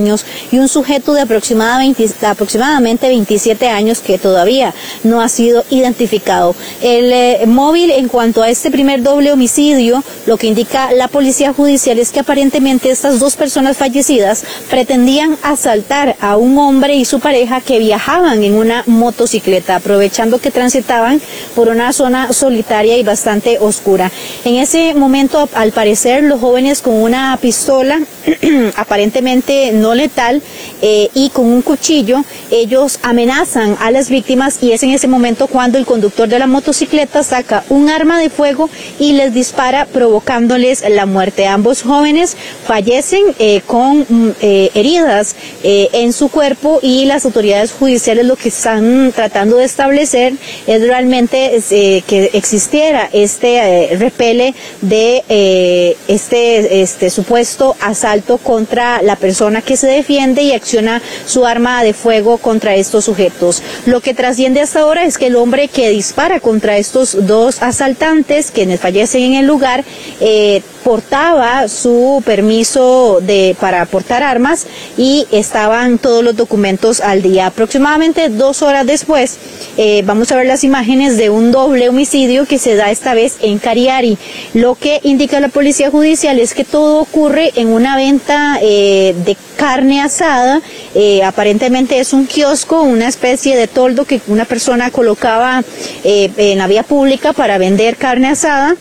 años y un sujeto de aproximadamente 27 años que todavía no ha sido identificado. El móvil, en cuanto a este primer doble homicidio, lo que indica la policía judicial es que aparentemente estas dos personas fallecidas pretendían asaltar a un hombre y su pareja que viajaban en una motocicleta, aprovechando que transitaban por una zona solitaria y bastante oscura. En ese momento, al parecer, los jóvenes con una pistola aparentemente no letal y con un cuchillo, ellos amenazan a las víctimas, y es en ese momento cuando el conductor de la motocicleta saca un arma de fuego y les dispara, provocándoles la muerte. Ambos jóvenes fallecen con heridas en su cuerpo, y las autoridades judiciales lo que están tratando de establecer es realmente que existiera este repele de este supuesto asalto contra la persona que se defiende y acciona su arma de fuego contra estos sujetos. Lo que trasciende hasta ahora es que el hombre que dispara contra estos dos asaltantes, quienes fallecen en el lugar, portaba su permiso para portar armas y estaban todos los documentos al día. Aproximadamente 2 horas después, vamos a ver las imágenes de un doble homicidio que se da esta vez en Cariari. Lo que indica la policía judicial es que todo ocurre en una venta de carne asada. Aparentemente es un kiosco, una especie de toldo que una persona colocaba en la vía pública para vender carne asada.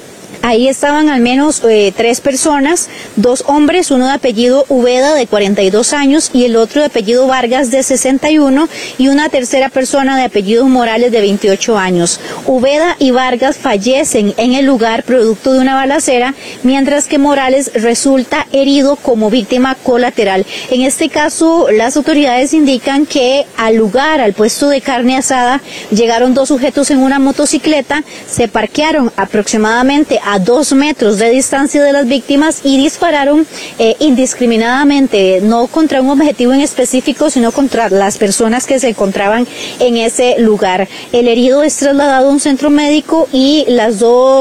Ahí estaban al menos 3 personas, 2 hombres, uno de apellido Ubeda de 42 años y el otro de apellido Vargas de 61, y una tercera persona de apellido Morales de 28 años. Ubeda y Vargas fallecen en el lugar producto de una balacera, mientras que Morales resulta herido como víctima colateral. En este caso, las autoridades indican que al lugar, al puesto de carne asada, llegaron 2 sujetos en una motocicleta, se parquearon aproximadamente a 2 metros de distancia de las víctimas y dispararon indiscriminadamente, no contra un objetivo en específico, sino contra las personas que se encontraban en ese lugar. El herido es trasladado a un centro médico y los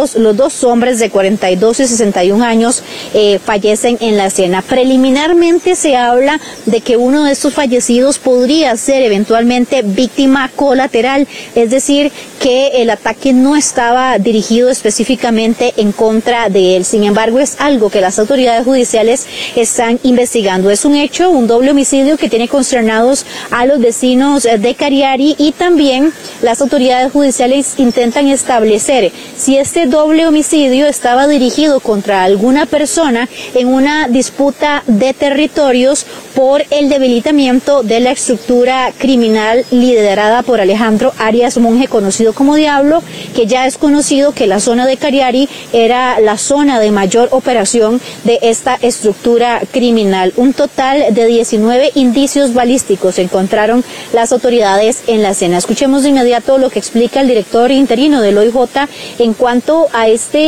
dos hombres de 42 y 61 años fallecen en la escena. Preliminarmente se habla de que uno de estos fallecidos podría ser eventualmente víctima colateral, es decir, que el ataque no estaba dirigido específicamente en contra de él. Sin embargo, es algo que las autoridades judiciales están investigando. Es un hecho, un doble homicidio que tiene consternados a los vecinos de Cariari, y también las autoridades judiciales intentan establecer si este doble homicidio estaba dirigido contra alguna persona en una disputa de territorios por el debilitamiento de la estructura criminal liderada por Alejandro Arias Monge, conocido como Diablo, que ya es conocido que la zona de Cariari era la zona de mayor operación de esta estructura criminal. Un total de 19 indicios balísticos encontraron las autoridades en la escena. Escuchemos de inmediato lo que explica el director interino del OIJ en cuanto a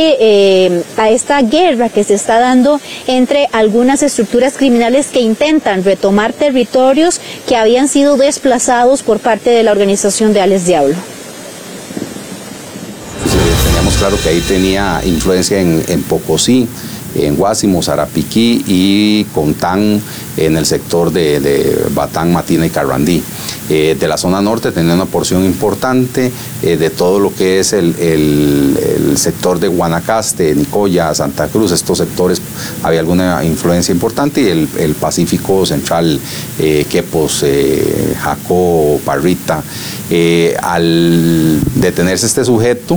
esta guerra que se está dando entre algunas estructuras criminales que intentan retomar territorios que habían sido desplazados por parte de la organización de Alex Diablo. Teníamos claro que ahí tenía influencia en Pocosí, en Guásimo, Sarapiquí y Contán, en el sector de Batán, Matina y Carrandí. De la zona norte tenía una porción importante de todo lo que es el sector de Guanacaste, Nicoya, Santa Cruz. Estos sectores había alguna influencia importante, y el Pacífico Central, Quepos, Jacó, Parrita. Al detenerse este sujeto,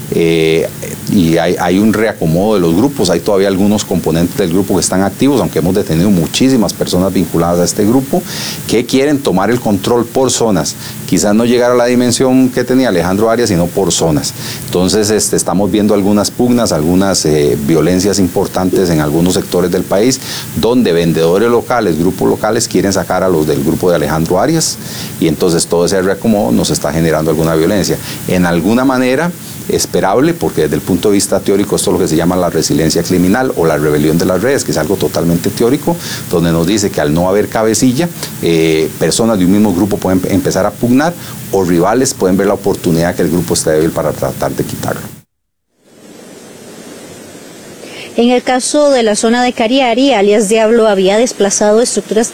y hay un reacomodo de los grupos, hay todavía algunos componentes del grupo que están activos, aunque hemos detenido muchísimas personas vinculadas a este grupo que quieren tomar el control por zonas, quizás no llegar a la dimensión que tenía Alejandro Arias, sino por zonas. Entonces estamos viendo algunas pugnas, algunas violencias importantes en algunos sectores del país, donde vendedores locales, grupos locales quieren sacar a los del grupo de Alejandro Arias, y entonces todo ese reacomodo nos está generando alguna violencia. En alguna manera esperable, porque desde el punto de vista teórico esto es lo que se llama la resiliencia criminal o la rebelión de las redes, que es algo totalmente teórico, donde nos dice que al no haber cabecilla, personas de un mismo grupo pueden empezar a pugnar, o rivales pueden ver la oportunidad que el grupo esté débil para tratar de quitarlo. En el caso de la zona de Cariari, alias Diablo había desplazado estructuras